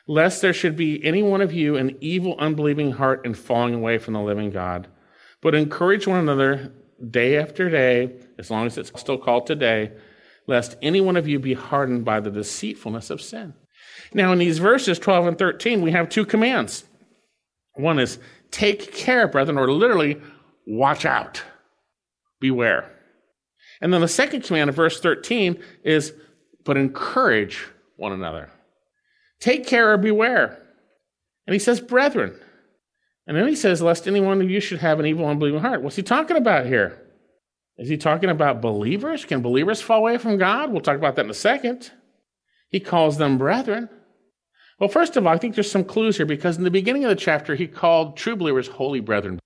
lest there should be any one of you an evil, unbelieving heart and falling away from the living God. But encourage one another day after day, as long as it's still called today, lest any one of you be hardened by the deceitfulness of sin. Now, in these verses 12 and 13, we have two commands. One is, take care, brethren, or literally, watch out. Beware. And then the second command of verse 13 is, but encourage one another. Take care or beware. And he says, brethren. And then he says, lest any one of you should have an evil, unbelieving heart. What's he talking about here? Is he talking about believers? Can believers fall away from God? We'll talk about that in a second. He calls them brethren. Well, first of all, I think there's some clues here, because in the beginning of the chapter, he called true believers holy brethren.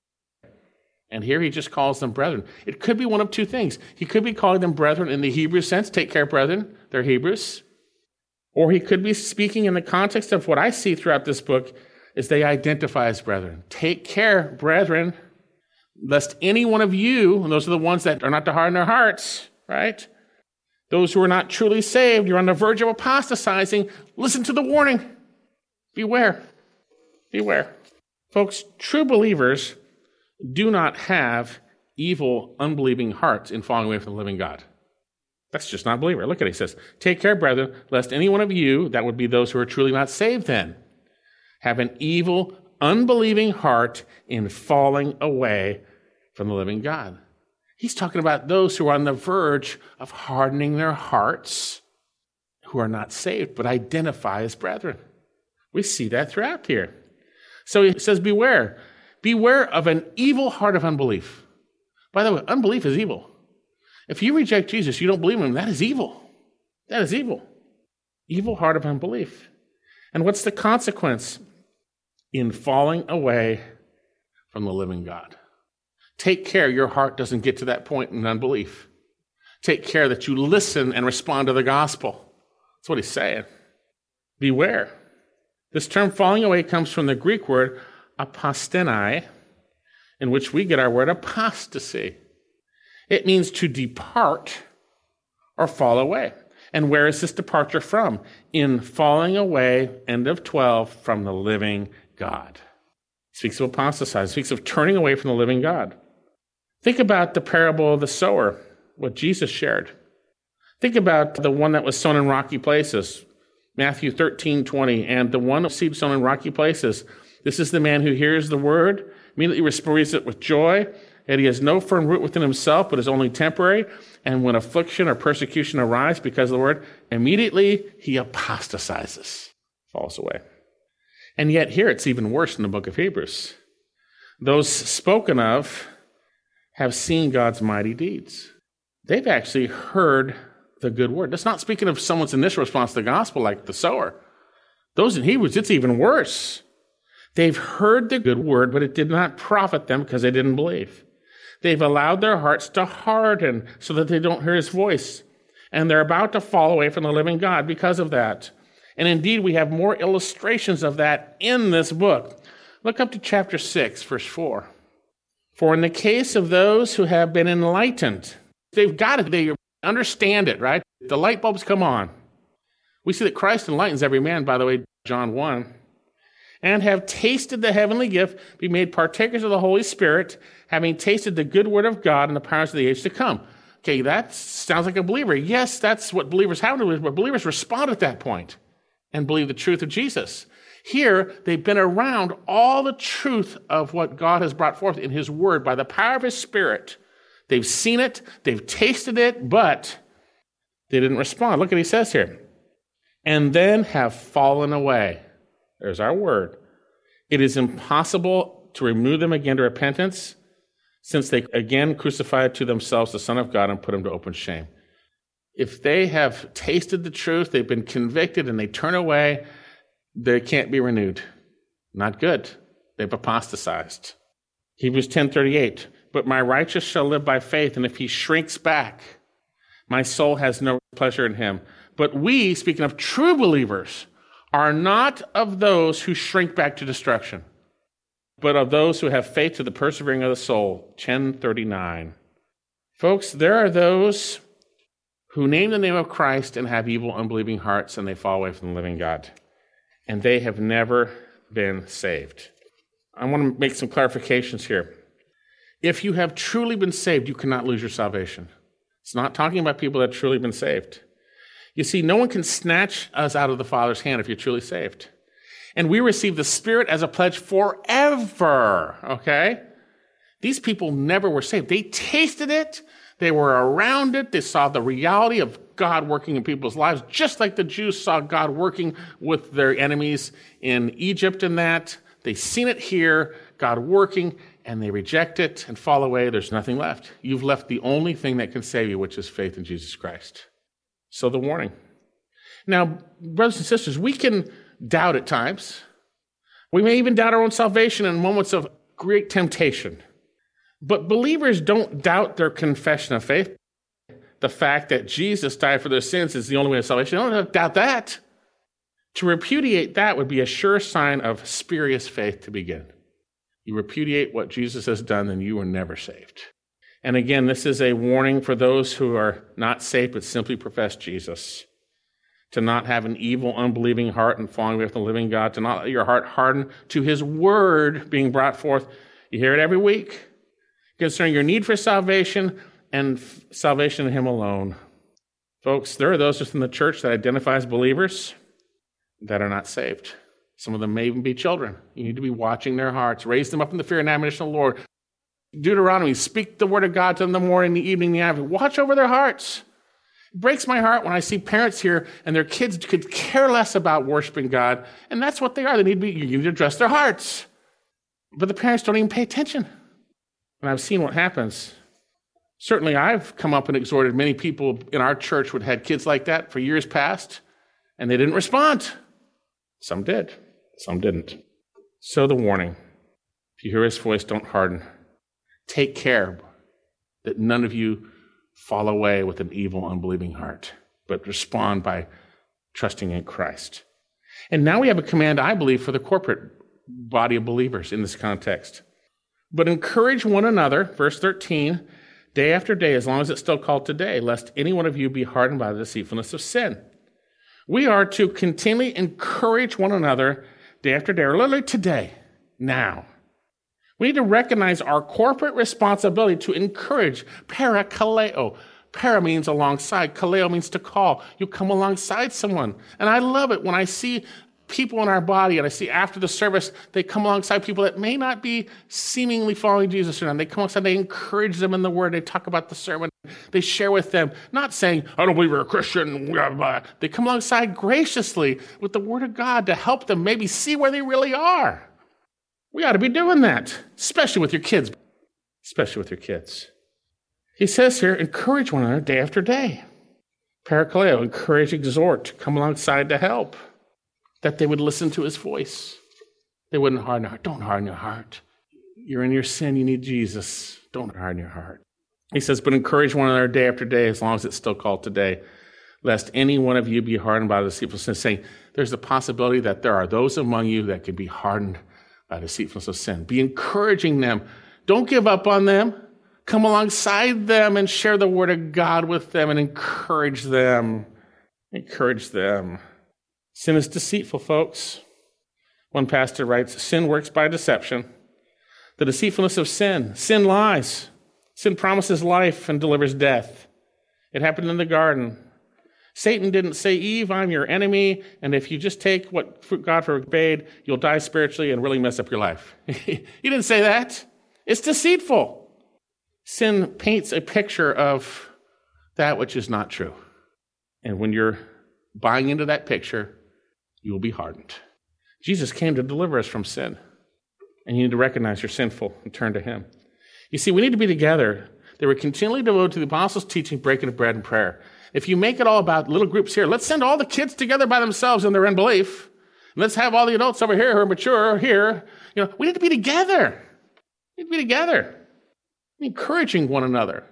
And here he just calls them brethren. It could be one of two things. He could be calling them brethren in the Hebrew sense, take care, brethren, they're Hebrews. Or he could be speaking in the context of what I see throughout this book is they identify as brethren. Take care, brethren, lest any one of you, and those are the ones that are not to harden their hearts, right? Those who are not truly saved, you're on the verge of apostatizing, listen to the warning. Beware. Beware. Folks, true believers do not have evil, unbelieving hearts in falling away from the living God. That's just not a believer. Look at it. He says, take care, brethren, lest any one of you, that would be those who are truly not saved then, have an evil, unbelieving heart in falling away from the living God. He's talking about those who are on the verge of hardening their hearts, who are not saved, but identify as brethren. We see that throughout here. So he says, beware. Beware of an evil heart of unbelief. By the way, unbelief is evil. If you reject Jesus, you don't believe in him, that is evil. That is evil. Evil heart of unbelief. And what's the consequence? In falling away from the living God. Take care your heart doesn't get to that point in unbelief. Take care that you listen and respond to the gospel. That's what he's saying. Beware. This term falling away comes from the Greek word apostenai, in which we get our word apostasy. It means to depart or fall away. And where is this departure from? In falling away, end of 12, from the living God. It speaks of apostasy. It speaks of turning away from the living God. Think about the parable of the sower, what Jesus shared. Think about the one that was sown in rocky places, Matthew 13:20, and the one seed sown in rocky places. This is the man who hears the word, immediately receives it with joy, and he has no firm root within himself, but is only temporary. And when affliction or persecution arise because of the word, immediately he apostatizes, falls away. And yet here it's even worse in the book of Hebrews. Those spoken of have seen God's mighty deeds. They've actually heard the good word. That's not speaking of someone's initial response to the gospel like the sower. Those in Hebrews, it's even worse. They've heard the good word, but it did not profit them because they didn't believe. They've allowed their hearts to harden so that they don't hear his voice. And they're about to fall away from the living God because of that. And indeed, we have more illustrations of that in this book. Look up to chapter 6, verse 4. For in the case of those who have been enlightened, they've got it, they understand it, right? The light bulbs come on. We see that Christ enlightens every man, by the way, John 1. And have tasted the heavenly gift, be made partakers of the Holy Spirit, having tasted the good word of God and the powers of the age to come. Okay, that sounds like a believer. Yes, that's what believers have to do, but believers respond at that point and believe the truth of Jesus. Here, they've been around all the truth of what God has brought forth in his word by the power of his Spirit. They've seen it, they've tasted it, but they didn't respond. Look at what he says here. And then have fallen away. There's our word. It is impossible to remove them again to repentance, since they again crucified to themselves the Son of God and put him to open shame. If they have tasted the truth, they've been convicted, and they turn away, they can't be renewed. Not good. They've apostatized. Hebrews 10:38. But my righteous shall live by faith, and if he shrinks back, my soul has no pleasure in him. But we, speaking of true believers, are not of those who shrink back to destruction, but of those who have faith to the persevering of the soul. 10:39. Folks, there are those who name the name of Christ and have evil, unbelieving hearts, and they fall away from the living God. and they have never been saved. I want to make some clarifications here. If you have truly been saved, you cannot lose your salvation. It's not talking about people that have truly been saved. You see, no one can snatch us out of the Father's hand if you're truly saved. And we receive the Spirit as a pledge forever, okay? These people never were saved. They tasted it. They were around it. They saw the reality of God working in people's lives, just like the Jews saw God working with their enemies in Egypt and that. They've seen it here, God working, and they reject it and fall away. There's nothing left. You've left the only thing that can save you, which is faith in Jesus Christ. So the warning. Now, brothers and sisters, we can doubt at times. We may even doubt our own salvation in moments of great temptation. But believers don't doubt their confession of faith. The fact that Jesus died for their sins is the only way of salvation. They don't doubt that. To repudiate that would be a sure sign of spurious faith to begin. You repudiate what Jesus has done, then you were never saved. And again, this is a warning for those who are not saved but simply profess Jesus. To not have an evil, unbelieving heart and falling away from the living God. To not let your heart harden to his word being brought forth. You hear it every week concerning your need for salvation and salvation in him alone. Folks, there are those within the church that identify as believers that are not saved. Some of them may even be children. You need to be watching their hearts. Raise them up in the fear and admonition of the Lord. Deuteronomy, speak the word of God to them in the morning, the evening, the afternoon. Watch over their hearts. It breaks my heart when I see parents here and their kids could care less about worshiping God. And that's what they are. You need to address their hearts. But the parents don't even pay attention. And I've seen what happens. Certainly, I've come up and exhorted many people in our church who had had kids like that for years past, and they didn't respond. Some did. Some didn't. So the warning. If you hear his voice, don't harden. Take care that none of you fall away with an evil, unbelieving heart, but respond by trusting in Christ. And now we have a command, I believe, for the corporate body of believers in this context. But encourage one another, verse 13, day after day, as long as it's still called today, lest any one of you be hardened by the deceitfulness of sin. We are to continually encourage one another day after day, or literally today, now. We need to recognize our corporate responsibility to encourage, parakaleo. Para means alongside, kaleo means to call. You come alongside someone. And I love it when I see people in our body, and I see after the service, they come alongside people that may not be seemingly following Jesus or not. They come alongside, they encourage them in the word, they talk about the sermon, they share with them, not saying, I don't believe you're a Christian, blah, blah. They come alongside graciously with the word of God to help them maybe see where they really are. We ought to be doing that, especially with your kids. Especially with your kids. He says here, encourage one another day after day. Parakaleo, encourage, exhort, come alongside to help. That they would listen to his voice. They wouldn't harden their heart. Don't harden your heart. You're in your sin. You need Jesus. Don't harden your heart. He says, but encourage one another day after day, as long as it's still called today, lest any one of you be hardened by the deceitfulness of sin. Saying there's a possibility that there are those among you that could be hardened by the deceitfulness of sin. Be encouraging them. Don't give up on them. Come alongside them and share the word of God with them and encourage them. Encourage them. Sin is deceitful, folks. One pastor writes, sin works by deception. The deceitfulness of sin. Sin lies. Sin promises life and delivers death. It happened in the garden. Satan didn't say, Eve, I'm your enemy, and if you just take what God forbade, you'll die spiritually and really mess up your life. He didn't say that. It's deceitful. Sin paints a picture of that which is not true. And when you're buying into that picture, you will be hardened. Jesus came to deliver us from sin. And you need to recognize you're sinful and turn to him. You see, we need to be together. They were continually devoted to the apostles' teaching, breaking of bread, and prayer. If you make it all about little groups here, let's send all the kids together by themselves in their unbelief. Let's have all the adults over here who are mature here. We need to be together. We need to be together. Encouraging one another,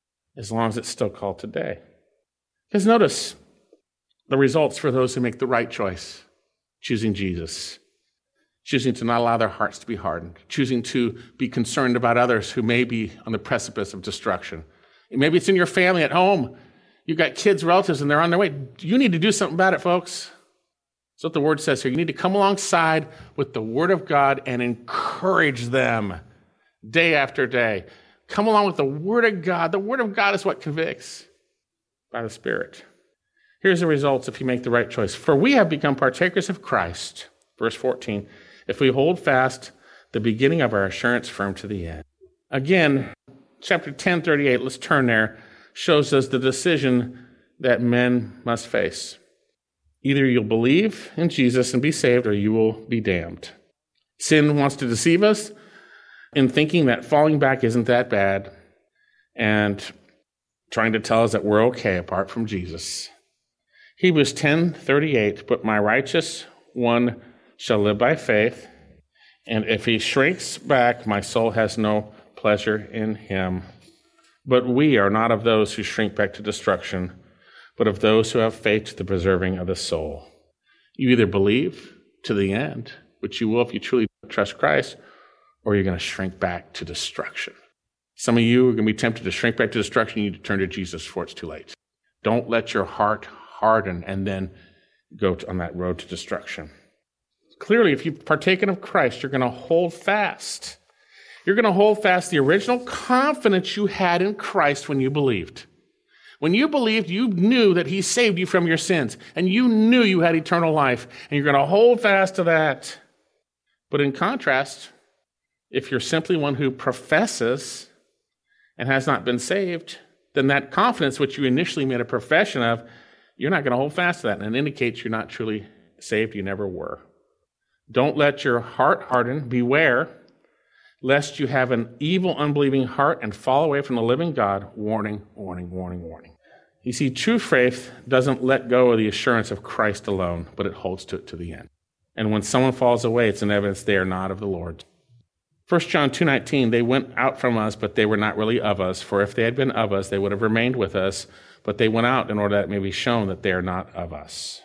as long as it's still called today. Because notice the results for those who make the right choice, choosing Jesus, choosing to not allow their hearts to be hardened, choosing to be concerned about others who may be on the precipice of destruction. Maybe it's in your family at home. You've got kids, relatives, and they're on their way. You need to do something about it, folks. That's what the word says here. You need to come alongside with the word of God and encourage them day after day. Come along with the word of God. The word of God is what convicts by the Spirit. Here's the results if you make the right choice. For we have become partakers of Christ, verse 14, if we hold fast the beginning of our assurance firm to the end. Again, chapter 10:38, let's turn there, shows us the decision that men must face. Either you'll believe in Jesus and be saved, or you will be damned. Sin wants to deceive us in thinking that falling back isn't that bad and trying to tell us that we're okay apart from Jesus. Hebrews 10:38, but my righteous one shall live by faith, and if he shrinks back, my soul has no pleasure in him. But we are not of those who shrink back to destruction, but of those who have faith to the preserving of the soul. You either believe to the end, which you will if you truly trust Christ, or you're going to shrink back to destruction. Some of you are going to be tempted to shrink back to destruction. You need to turn to Jesus before it's too late. Don't let your heart harden and then go on that road to destruction. Clearly, if you've partaken of Christ, you're going to hold fast. You're going to hold fast the original confidence you had in Christ when you believed. When you believed, you knew that he saved you from your sins, and you knew you had eternal life, and you're going to hold fast to that. But in contrast, if you're simply one who professes and has not been saved, then that confidence which you initially made a profession of, you're not going to hold fast to that, and it indicates you're not truly saved. You never were. Don't let your heart harden. Beware, lest you have an evil, unbelieving heart and fall away from the living God. Warning, warning, warning, warning. You see, true faith doesn't let go of the assurance of Christ alone, but it holds to it to the end. And when someone falls away, it's an evidence they are not of the Lord. 1 John 2:19, they went out from us, but they were not really of us. For if they had been of us, they would have remained with us. But they went out in order that it may be shown that they are not of us.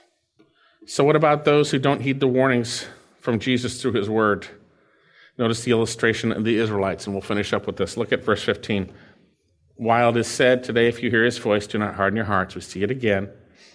So what about those who don't heed the warnings from Jesus through his word? Notice the illustration of the Israelites, and we'll finish up with this. Look at verse 15. While it is said, today if you hear his voice, do not harden your hearts. We see it again,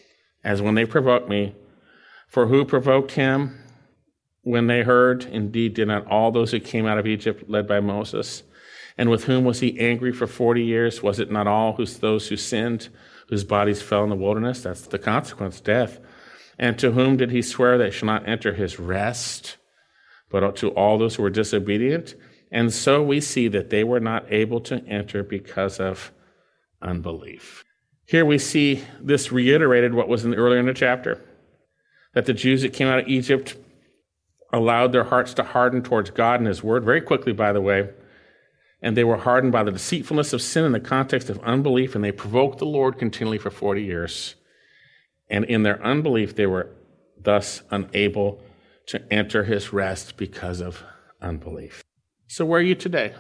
as when they provoked me. For who provoked him when they heard? Indeed, did not all those who came out of Egypt led by Moses? And with whom was he angry for 40 years? Was it not all those who sinned, whose bodies fell in the wilderness? That's the consequence, death. And to whom did he swear they shall not enter his rest? But to all those who were disobedient. And so we see that they were not able to enter because of unbelief. Here we see this reiterated what was earlier in the chapter, that the Jews that came out of Egypt allowed their hearts to harden towards God and his word, very quickly, by the way, and they were hardened by the deceitfulness of sin in the context of unbelief, and they provoked the Lord continually for 40 years. And in their unbelief, they were thus unable to enter his rest because of unbelief. So where are you today?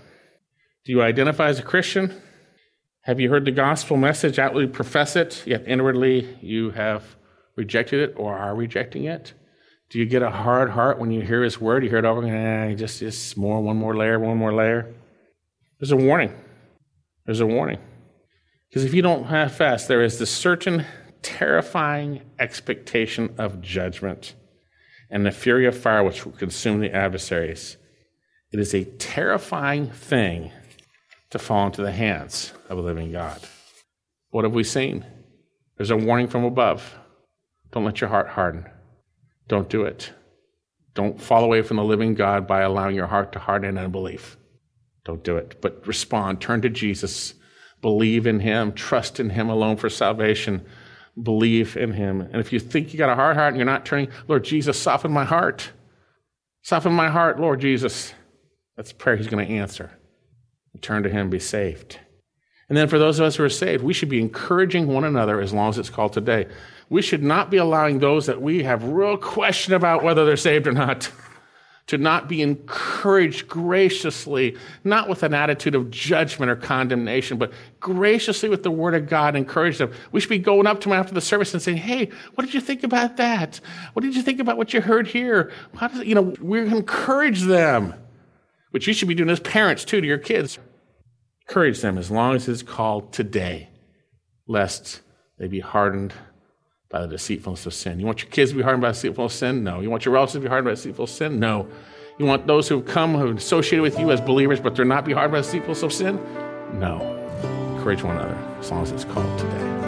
Do you identify as a Christian? Have you heard the gospel message, outwardly profess it, yet inwardly you have rejected it or are rejecting it? Do you get a hard heart when you hear his word? You hear it over again, just more, one more layer. There's a warning. There's a warning. Because if you don't have fast, there is this certain terrifying expectation of judgment and the fury of fire which will consume the adversaries. It is a terrifying thing to fall into the hands of a living God. What have we seen? There's a warning from above. Don't let your heart harden. Don't do it. Don't fall away from the living God by allowing your heart to harden in unbelief. Don't do it. But respond. Turn to Jesus. Believe in him. Trust in him alone for salvation. Believe in him. And if you think you got a hard heart and you're not turning, Lord Jesus, soften my heart. Soften my heart, Lord Jesus. That's a prayer he's going to answer. Turn to him, be saved. And then for those of us who are saved, we should be encouraging one another as long as it's called today. We should not be allowing those that we have real question about whether they're saved or not to not be encouraged graciously, not with an attitude of judgment or condemnation, but graciously with the word of God, encourage them. We should be going up to them after the service and saying, hey, what did you think about that? What did you think about what you heard here? We encourage them, which you should be doing as parents too to your kids. Encourage them as long as it's called today, lest they be hardened by the deceitfulness of sin. You want your kids to be hardened by the deceitfulness of sin? No. You want your relatives to be hardened by the deceitfulness of sin? No. You want those who have come, who have associated with you as believers, but they're not be hardened by the deceitfulness of sin? No. Encourage one another, as long as it's called today.